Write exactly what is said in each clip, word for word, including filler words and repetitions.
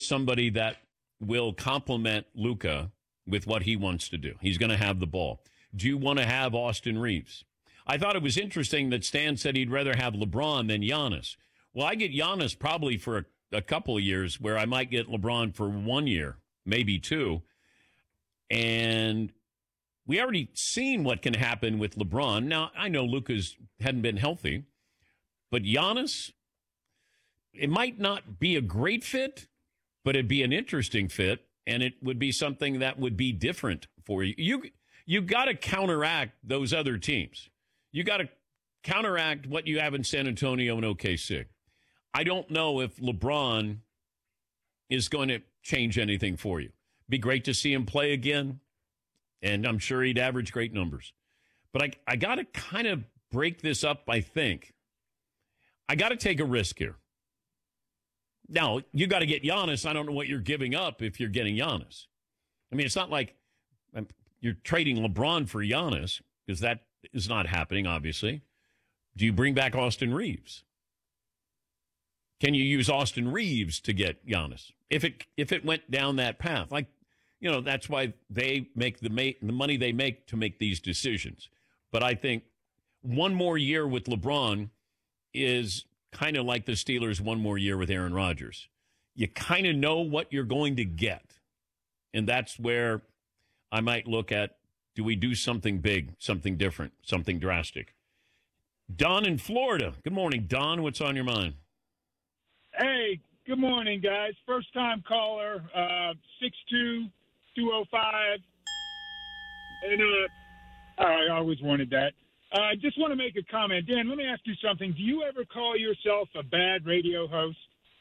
somebody that will complement Luka with what he wants to do. He's going to have the ball. Do you want to have Austin Reeves? I thought it was interesting that Stan said he'd rather have LeBron than Giannis. Well, I get Giannis probably for a, a couple of years, where I might get LeBron for one year, maybe two. And we already seen what can happen with LeBron. Now, I know Luka's hadn't been healthy, but Giannis, it might not be a great fit, but it'd be an interesting fit, and it would be something that would be different for you. You you got to counteract those other teams. You got to counteract what you have in San Antonio and O K C. I don't know if LeBron is going to change anything for you. Be great to see him play again, and I'm sure he'd average great numbers. But I, I got to kind of break this up, I think. I got to take a risk here. Now, you got to get Giannis. I don't know what you're giving up if you're getting Giannis. I mean, it's not like you're trading LeBron for Giannis, because that is not happening, obviously. Do you bring back Austin Reeves? Can you use Austin Reeves to get Giannis? If it if it went down that path, like, you know, that's why they make the ma- the money they make to make these decisions. But I think one more year with LeBron is kind of like the Steelers one more year with Aaron Rodgers. You kind of know what you're going to get. And that's where I might look at, do we do something big, something different, something drastic? Don in Florida. Good morning, Don. What's on your mind? Hey, good morning, guys. First time caller, uh, six two two oh five. And uh, I always wanted that. I uh, just want to make a comment. Dan, let me ask you something. Do you ever call yourself a bad radio host?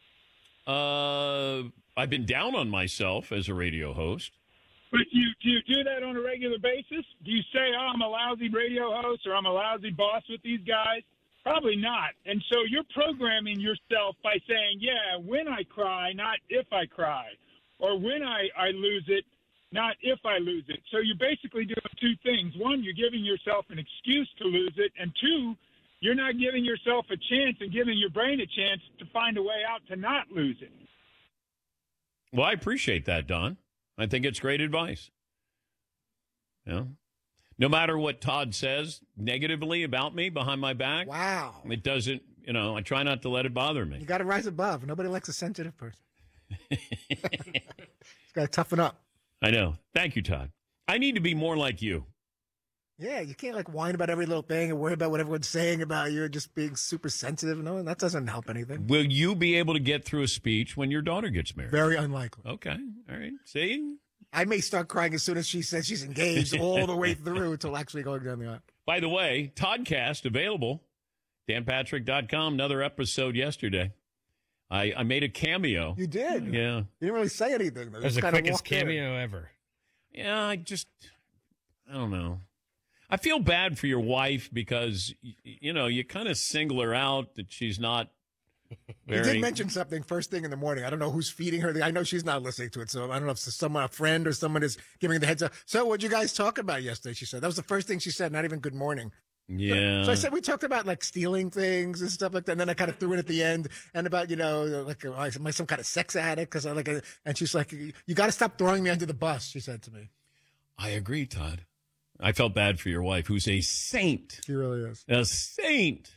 Uh, I've been down on myself as a radio host. But you, do you do that on a regular basis? Do you say, oh, I'm a lousy radio host, or I'm a lousy boss with these guys? Probably not. And so you're programming yourself by saying, yeah, when I cry, not if I cry. Or when I, I lose it, not if I lose it. So you're basically doing two things. One, you're giving yourself an excuse to lose it. And two, you're not giving yourself a chance and giving your brain a chance to find a way out to not lose it. Well, I appreciate that, Don. I think it's great advice. You know, no matter what Todd says negatively about me behind my back. Wow. It doesn't, you know, I try not to let it bother me. You got to rise above. Nobody likes a sensitive person. He's got to toughen up. I know. Thank you, Todd. I need to be more like you. Yeah, you can't like whine about every little thing and worry about what everyone's saying about you, just being super sensitive. No, that doesn't help anything. Will you be able to get through a speech when your daughter gets married? Very unlikely. Okay. All right. See? I may start crying as soon as she says she's engaged all the way through until actually going down the aisle. By the way, Toddcast available. Dan Patrick dot com. Another episode yesterday. I, I made a cameo. You did? Yeah. You didn't really say anything. That was the quickest cameo in. ever. Yeah, I just, I don't know. I feel bad for your wife because, you know, you kind of single her out that she's not very... You did mention something first thing in the morning. I don't know who's feeding her. I know she's not listening to it, so I don't know if it's someone, a friend or someone is giving her the heads up. So what'd you guys talk about yesterday, she said. That was the first thing she said, not even good morning. Yeah. So I said we talked about like stealing things and stuff like that. And then I kind of threw in at the end and about, you know, like am I some kind of sex addict? Because I like, a, and she's like, you got to stop throwing me under the bus, she said to me. I agree, Todd. I felt bad for your wife, who's a saint. She really is. A saint.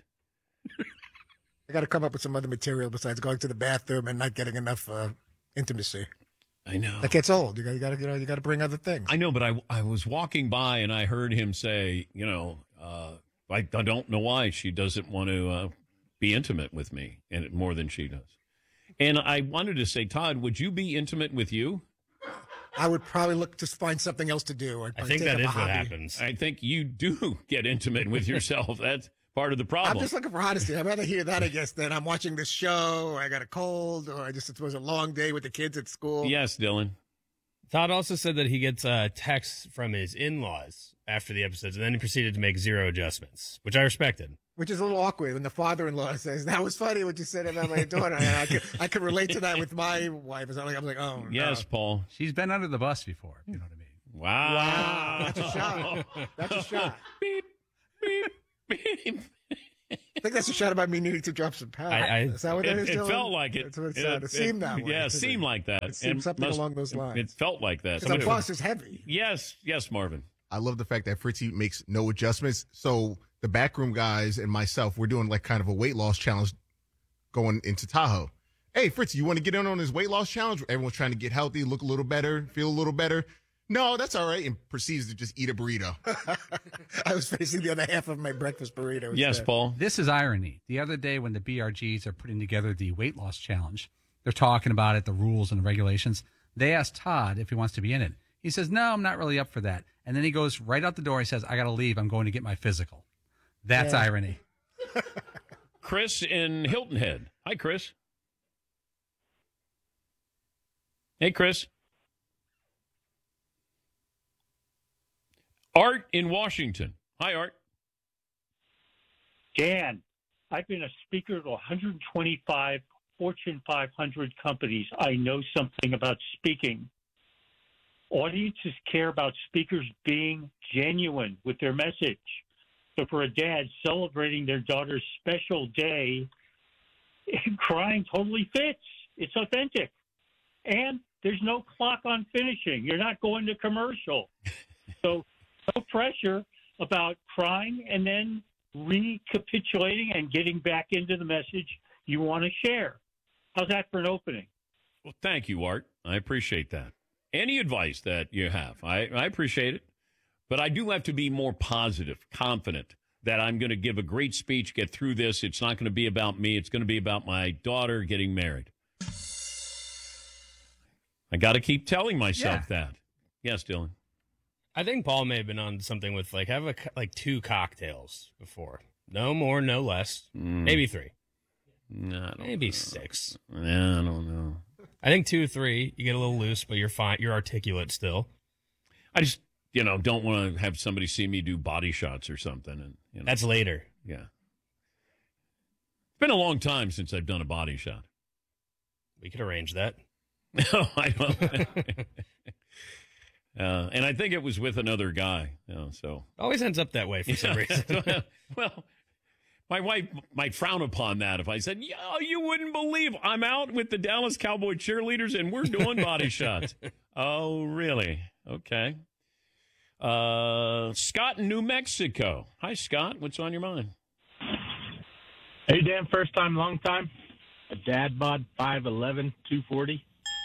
I got to come up with some other material besides going to the bathroom and not getting enough uh, intimacy. I know. That gets old. You got, you got to, you know, you got to bring other things. I know, but I, I was walking by and I heard him say, you know, uh, I, I don't know why she doesn't want to uh, be intimate with me and more than she does. And I wanted to say, Todd, would you be intimate with you? I would probably look to find something else to do. I think that is what happens. I think you do get intimate with yourself. That's part of the problem. I'm just looking for honesty. I'd rather hear that, I guess, than I'm watching this show, or I got a cold, or I just it was a long day with the kids at school. Yes, Dylan. Todd also said that he gets uh, texts from his in-laws after the episodes, and then he proceeded to make zero adjustments, which I respected. Which is a little awkward when the father-in-law says, that was funny what you said about my daughter. And I could, I could relate to that with my wife. I was like, oh, yes, no. Paul. She's been under the bus before, you know what I mean. Wow. Wow. That's a shot. That's a shot. Beep, beep, beep. think that's a shot about me needing to drop some pounds. I- I- is that what It, that is, it Dylan? felt like it. That's what it sounded. It, seemed that way. Yeah, it to seemed me. like that. It seemed And something must- along those lines. It felt like that. Because the Somebody- boss is heavy. Yes, yes, Marvin. I love the fact that Fritzy makes no adjustments. So the backroom guys and myself, we're doing like kind of a weight loss challenge going into Tahoe. Hey, Fritzy, you want to get in on this weight loss challenge? Everyone's trying to get healthy, look a little better, feel a little better. No, that's all right. And proceeds to just eat a burrito. I was facing the other half of my breakfast burrito. Yes, instead. Paul. This is irony. The other day when the B R Gs are putting together the weight loss challenge, they're talking about it, the rules and the regulations. They asked Todd if he wants to be in it. He says, no, I'm not really up for that. And then he goes right out the door. He says, I got to leave. I'm going to get my physical. That's Yeah. irony. Chris in Hilton Head. Hi, Chris. Hey, Chris. Art in Washington. Hi, Art. Dan, I've been a speaker to one hundred twenty-five Fortune five hundred companies. I know something about speaking. Audiences care about speakers being genuine with their message. So for a dad celebrating their daughter's special day, crying totally fits. It's authentic. And there's no clock on finishing. You're not going to commercial. So no pressure about crying and then recapitulating and getting back into the message you want to share. How's that for an opening? Well, thank you, Art. I appreciate that. Any advice that you have, I, I appreciate it. But I do have to be more positive, confident that I'm going to give a great speech, get through this. It's not going to be about me. It's going to be about my daughter getting married. I got to keep telling myself Yeah. that. Yes, Dylan. I think Paul may have been on something with like have a, like two cocktails before. No more, no less. Mm. Maybe three. No, I don't Maybe know. six. Yeah, I don't know. I think two, three. You get a little loose, but you're fine. You're articulate still. I just, you know, don't want to have somebody see me do body shots or something. And you know, That's later. yeah. It's been a long time since I've done a body shot. We could arrange that. No, I don't. uh, and I think it was with another guy. You know, so Always ends up that way for some reason. well, my wife might frown upon that if I said, "Yeah, you wouldn't believe I'm out with the Dallas Cowboy cheerleaders and we're doing body shots." Oh, really? Okay. Uh, Scott in New Mexico. Hi, Scott. What's on your mind? Hey, Dan, first time, long time. A dad bod, five eleven, two forty.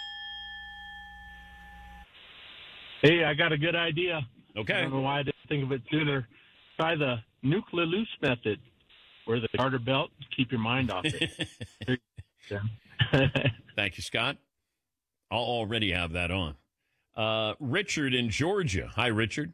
Hey, I got a good idea. I Okay. don't know why I didn't think of it sooner. Try the nuclear loose method. Wear the garter belt, keep your mind off it. Thank you, Scott. I'll already have that on. Uh, Richard in Georgia. Hi, Richard.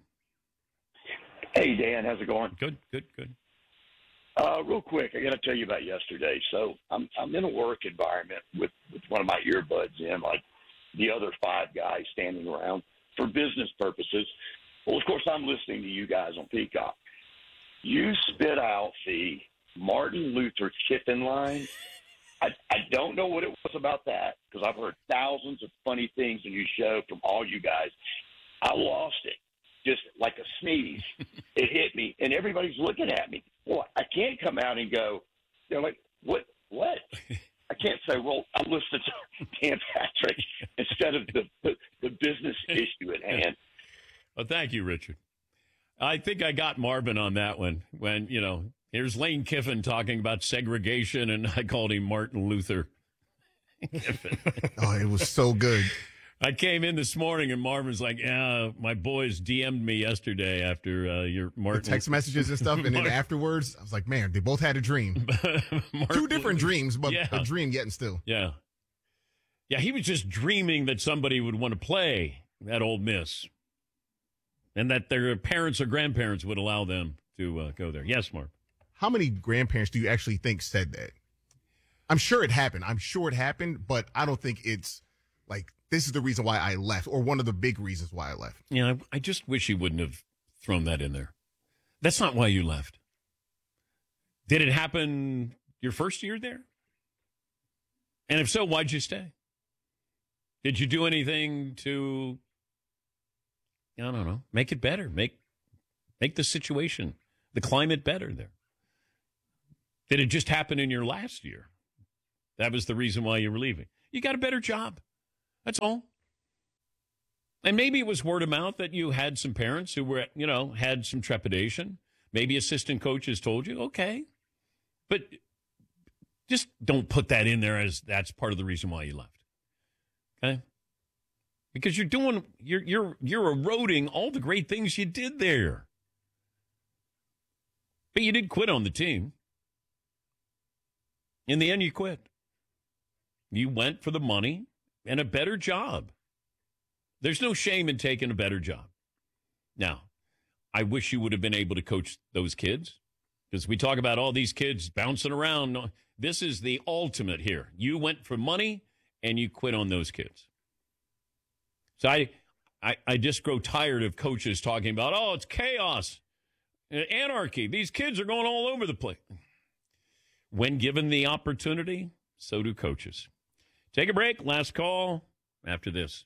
Hey, Dan, how's it going? Good, good, good. Uh, real quick, I got to tell you about yesterday. So I'm I'm in a work environment with, with one of my earbuds in, like the other five guys standing around for business purposes. Well, of course, I'm listening to you guys on Peacock. You spit out the Martin Luther Kiffin line. I, I don't know what it was about that because I've heard thousands of funny things in your show from all you guys. I lost it. Just like a sneeze. It hit me, and everybody's looking at me. Well, I can't come out and go, they're like, what, what? I can't say, well, I'm listening to Dan Patrick instead of the, the, the business issue at hand. Well, thank you, Richard. I think I got Marvin on that one when, you know, here's Lane Kiffin talking about segregation, and I called him Martin Luther Kiffin. Oh, it was so good. I came in this morning, and Marvin's like, yeah, my boys D M'd me yesterday after uh, your The Martin. text messages and stuff. And then Martin- afterwards, I was like, man, they both had a dream. Martin- Two different dreams, but Yeah. a dream yet and still. Yeah. Yeah, he was just dreaming that somebody would want to play at Ole Miss and that their parents or grandparents would allow them to uh, go there. Yes, Mark. How many grandparents do you actually think said that? I'm sure it happened. I'm sure it happened, but I don't think it's like, this is the reason why I left, or one of the big reasons why I left. Yeah, I, I just wish he wouldn't have thrown that in there. That's not why you left. Did it happen your first year there? And if so, why'd you stay? Did you do anything to, I don't know, make it better, make make the situation, the climate better there? Did it just happen in your last year? That was the reason why you were leaving. You got a better job. That's all. And maybe it was word of mouth that you had some parents who were, you know, had some trepidation. Maybe assistant coaches told you, okay. But just don't put that in there as that's part of the reason why you left. Okay? Because you're doing, you're you're you're eroding all the great things you did there. But you did quit on the team. In the end, you quit. You went for the money and a better job. There's no shame in taking a better job. Now, I wish you would have been able to coach those kids, because we talk about all these kids bouncing around. This is the ultimate here. You went for money and you quit on those kids. So I, I, I just grow tired of coaches talking about, oh, it's chaos, anarchy. These kids are going all over the place. When given the opportunity, so do coaches. Take a break. Last call after this.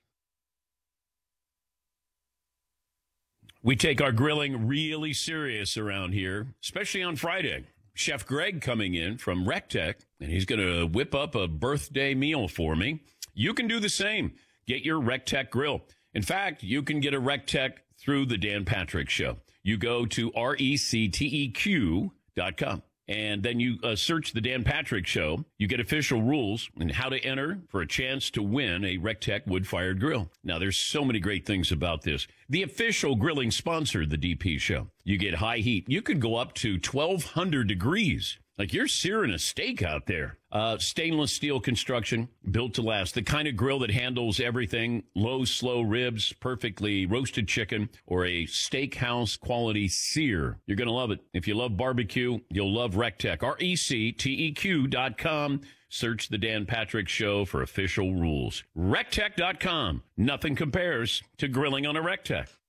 We take our grilling really serious around here, especially on Friday. Chef Greg coming in from RecTech, and he's going to whip up a birthday meal for me. You can do the same. Get your RecTech grill. In fact, you can get a RecTech through the Dan Patrick Show. You go to R E C T E Q dot com. And then you uh, search the Dan Patrick Show. You get official rules and how to enter for a chance to win a RecTech wood-fired grill. Now, there's so many great things about this. The official grilling sponsor, the D P Show. You get high heat. You could go up to twelve hundred degrees. Like you're searing a steak out there. Uh, stainless steel construction, built to last. The kind of grill that handles everything. Low, slow ribs, perfectly roasted chicken, or a steakhouse quality sear. You're going to love it. If you love barbecue, you'll love RecTech. R E C T E Q dot com. Search the Dan Patrick Show for official rules. RecTech dot com. Nothing compares to grilling on a RecTech.